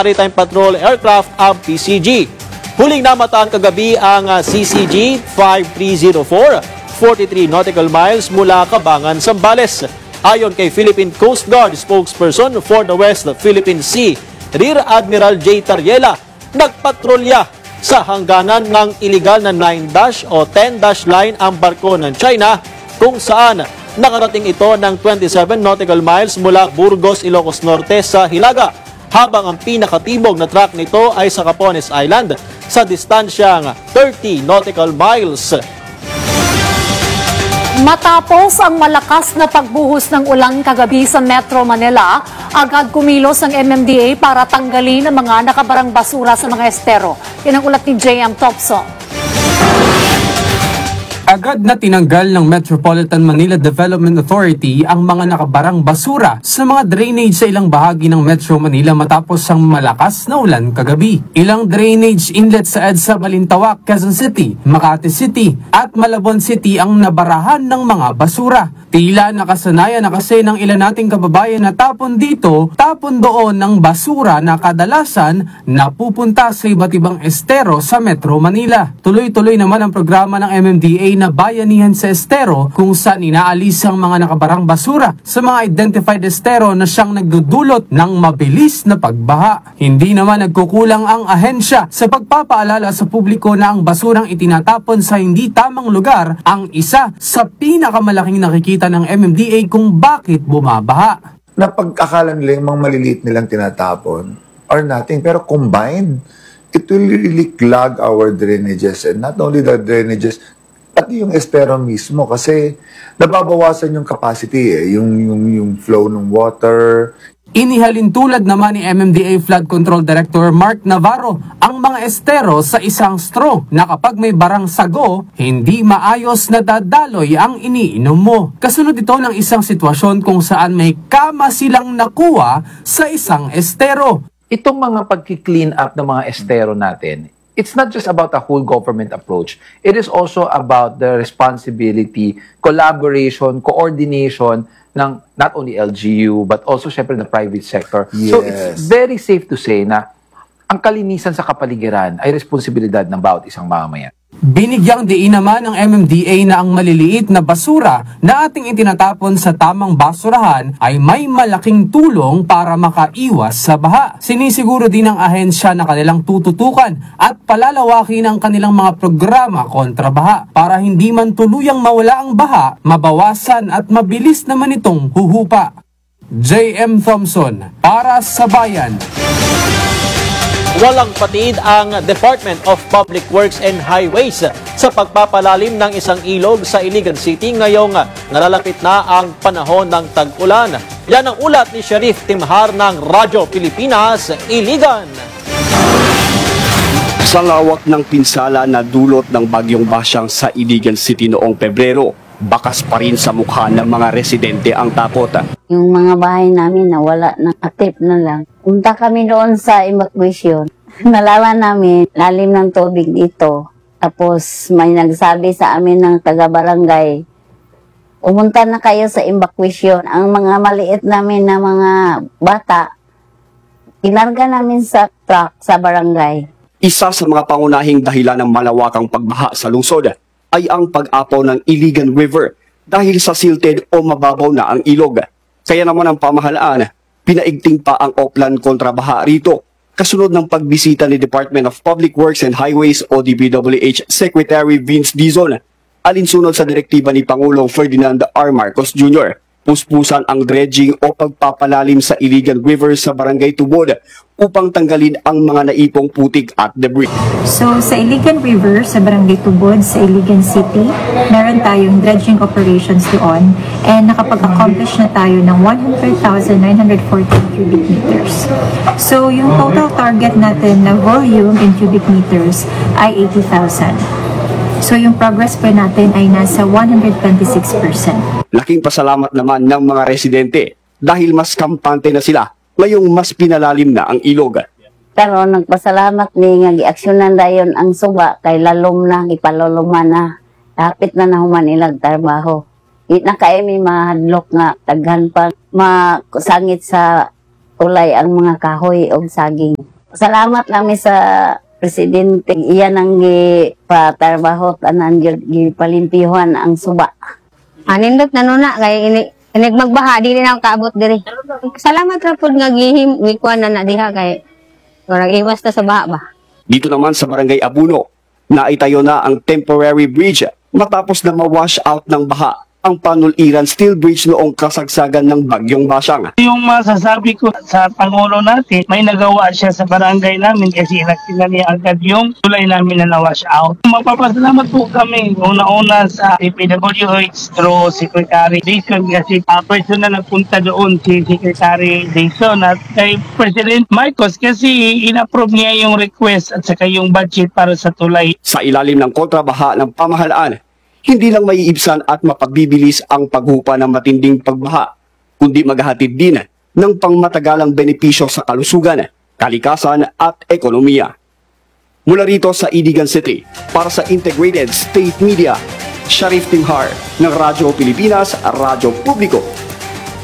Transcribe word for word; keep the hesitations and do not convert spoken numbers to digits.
Maritime Patrol Aircraft ang P C G. Huling namataan kagabi ang uh, C C G five three zero four, forty-three nautical miles mula Cabangan, Zambales. Ayon kay Philippine Coast Guard spokesperson for the West Philippine Sea, Rear Admiral J. Tariela, nagpatrolya sa hangganan ng iligal na nine dash o ten dash line ang barko ng China kung saan nakarating ito ng twenty-seven nautical miles mula Burgos, Ilocos Norte sa Hilaga, habang ang pinakatibog na track nito ay sa Capones Island sa distansyang thirty nautical miles. Matapos ang malakas na pagbuhos ng ulan kagabi sa Metro Manila, agad kumilos ang M M D A para tanggalin ang mga nakabarang basura sa mga estero. Yan ang ulat ni J M Topson. Agad na tinanggal ng Metropolitan Manila Development Authority ang mga nakabarang basura sa mga drainage sa ilang bahagi ng Metro Manila matapos ang malakas na ulan kagabi. Ilang drainage inlet sa EDSA Balintawak, Quezon City, Makati City at Malabon City ang nabarahan ng mga basura. Tila nakasanayan na kasi ng ilan nating kababayan na tapon dito, tapon doon ng basura na kadalasan napupunta sa iba't ibang estero sa Metro Manila. Tuloy-tuloy naman ang programa ng M M D A na bayanihan sa estero kung saan inaalis ang mga nakabarang basura sa mga identified estero na siyang nagdudulot ng mabilis na pagbaha. Hindi naman nagkukulang ang ahensya sa pagpapaalala sa publiko na ang basurang itinatapon sa hindi tamang lugar ang isa sa pinakamalaking nakikita ng M M D A kung bakit bumabaha. Napag-akala nila yung mga maliliit nilang tinatapon or nothing, pero combined, it will really clog our drainages, and not only the drainages, pati yung estero mismo, kasi nababawasan yung capacity eh, yung, yung, yung flow ng water. Inihalin tulad naman ni M M D A Flood Control Director Mark Navarro ang mga estero sa isang straw na kapag may barang sago, hindi maayos na dadaloy ang iniinom mo. Kasunod ito ng isang sitwasyon kung saan may kama silang nakuha sa isang estero. Itong mga pagki-clean up ng mga estero natin, it's not just about a whole government approach. It is also about the responsibility, collaboration, coordination ng not only L G U but also syempre the private sector. Yes. So it's very safe to say na ang kalinisan sa kapaligiran ay responsibilidad ng bawat isang mamamayan. Binigyang diin naman ng M M D A na ang maliliit na basura na ating itinatapon sa tamang basurahan ay may malaking tulong para makaiwas sa baha. Sinisiguro din ng ahensya na kanilang tututukan at palalawakin ang kanilang mga programa kontra baha para hindi man tuluyang mawala ang baha, mabawasan at mabilis naman itong huhupa. J M Thompson para sa Bayan. Walang patid ang Department of Public Works and Highways sa pagpapalalim ng isang ilog sa Iligan City ngayong nalalapit na ang panahon ng tag-ulan. Yan ang ulat ni Sheriff Timhar ng Radyo Pilipinas, Iligan. Sa lawak ng pinsala na dulot ng bagyong Basyang sa Iligan City noong Pebrero, bakas pa rin sa mukha ng mga residente ang takot. Yung mga bahay namin nawala na, atip na lang. Punta kami doon sa evacuation. Nalaman namin, lalim ng tubig dito. Tapos may nagsabi sa amin ng taga-barangay, umunta na kayo sa evacuation. Ang mga maliit namin na mga bata, kinarga namin sa truck sa barangay. Isa sa mga pangunahing dahilan ng malawakang pagbaha sa lungsod ay ang pag-apaw ng Iligan River dahil sa silted o mababaw na ang ilog. Kaya naman ang pamahalaan, pinaigting pa ang Oplan kontra baha rito. Kasunod ng pagbisita ni Department of Public Works and Highways o D P W H Secretary Vince Dizon, alinsunod sa direktiba ni Pangulong Ferdinand R. Marcos Junior Puspusan ang dredging o pagpapalalim sa Iligan River sa Barangay Tubod upang tanggalin ang mga naipong putik at debris. So sa Iligan River, sa Barangay Tubod, sa Iligan City, meron tayong dredging operations doon and nakapag-accomplish na tayo ng one hundred thousand nine hundred fourteen cubic meters. So yung total target natin na volume in cubic meters ay eighty thousand. So yung progress pa natin ay nasa one hundred twenty-six percent. Laking pasalamat naman ng mga residente dahil mas kampante na sila ngayong mas pinalalim na ang ilog. Pero nagpasalamat ni nga giaksyonan dayon ang suba kay lalom na, ipaluluman na. Kapit na nahuman ilang trabaho. Di na kaya may mahadlok nga, taghan pa, masangit sa tulay ang mga kahoy o saging. Salamat namin sa Presidente. Iyan ang gipatrabaho tanan gipalimpihan ang suba. Anindot na nuna kay ini inig magbaha dili na ako kaabot diri. Salamat ra pud nga gihim gikuan na na diha kay wala iwas ta sa baha ba. Dito naman sa Barangay Abuno, naitayo na ang temporary bridge matapos na ma-wash out ng baha ang Panuliran Steel Bridge noong kasagsagan ng Bagyong Basyang. Yung masasabi ko sa Pangulo natin, may nagawa siya sa barangay namin kasi inaktinan niya agad yung tulay namin na na-wash out. Magpapasalamat po kami una-una sa D P W H through Secretary Dayson kasi uh, personal nagpunta doon si Secretary Dayson at kay President Marcos kasi in-approve niya yung request at saka yung budget para sa tulay. Sa ilalim ng kontrabaha ng pamahalaan, hindi lang maiibsan at mapabibilis ang paghupa ng matinding pagbaha, kundi maghahatid din ng pangmatagalang benepisyo sa kalusugan, kalikasan at ekonomiya. Mula rito sa Iligan City, para sa Integrated State Media, Sharif Timhar ng Radyo Pilipinas, Radyo Publiko.